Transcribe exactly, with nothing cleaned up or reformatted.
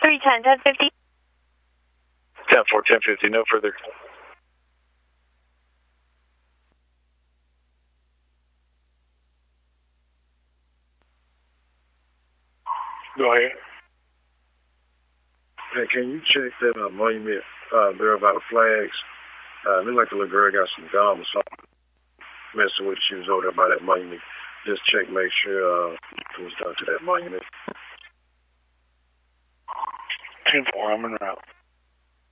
three ten, ten fifty. ten four, ten fifty, no further. Go ahead. Hey, can you check that uh, monument uh, there by the flags? Uh, look like the little girl got some gum or something messing with. She was over there by that monument. Just check, make sure uh, it was done to that monument. ten four, I'm en route.